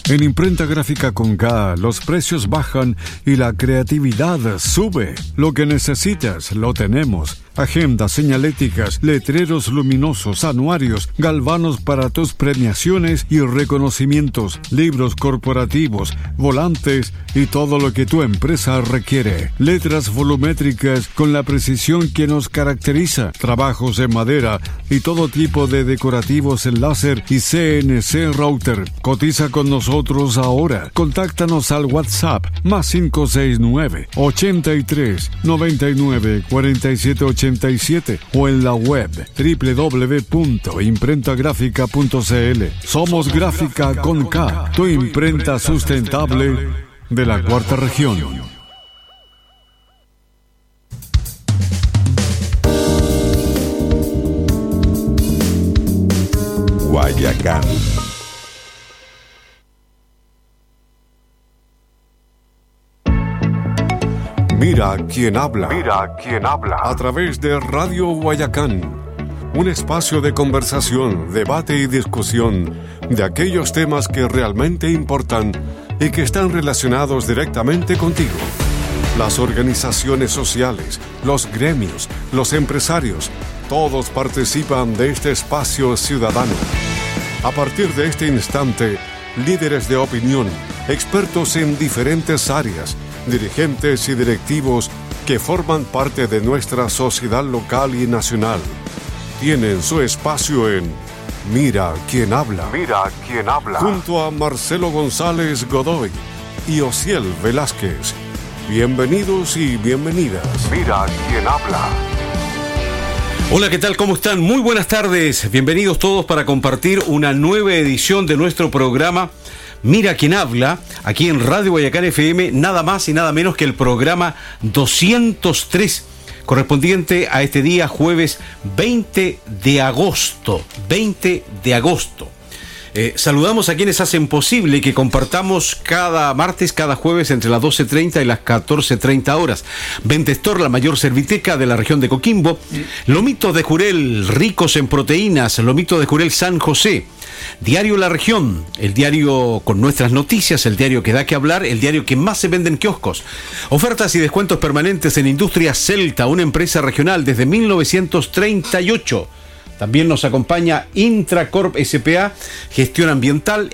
En Imprenta Gráfica con K, los precios bajan y la creatividad sube. Lo que necesitas, lo tenemos. Agendas, señaléticas, letreros luminosos, anuarios, galvanos para tus premiaciones y reconocimientos, libros corporativos, volantes y todo lo que tu empresa requiere. Letras volumétricas con la precisión que nos caracteriza. Trabajos en madera y todo tipo de decorativos en láser y CNC router. Cotiza con nosotros ahora. Contáctanos al WhatsApp +569 83 99 47 87 o en la web www.imprentagrafica.cl. Somos Gráfica con K, tu imprenta sustentable de la Cuarta Región. Guayacán. Mira quién habla. Mira quién habla. A través de Radio Guayacán. Un espacio de conversación, debate y discusión de aquellos temas que realmente importan y que están relacionados directamente contigo. Las organizaciones sociales, los gremios, los empresarios, todos participan de este espacio ciudadano. A partir de este instante, líderes de opinión, expertos en diferentes áreas, dirigentes y directivos que forman parte de nuestra sociedad local y nacional, tienen su espacio en Mira quién habla. Mira quién habla. Junto a Marcelo González Godoy y Osiel Velázquez. Bienvenidos y bienvenidas. Mira quién habla. Hola, ¿qué tal? ¿Cómo están? Muy buenas tardes. Bienvenidos todos para compartir una nueva edición de nuestro programa Mira quién habla, aquí en Radio Guayacán FM, nada más y nada menos que el programa 203, correspondiente a este día jueves 20 de agosto. Saludamos a quienes hacen posible que compartamos cada martes, cada jueves entre las 12:30 y las 14:30 horas. Ventestor, la mayor serviteca de la región de Coquimbo. Lomitos de Jurel, ricos en proteínas. Lomitos de Jurel San José. Diario La Región, el diario con nuestras noticias, el diario que da que hablar, el diario que más se vende en kioscos. Ofertas y descuentos permanentes en Industria Celta, una empresa regional desde 1938. También nos acompaña Intracorp S.p.A., gestión ambiental,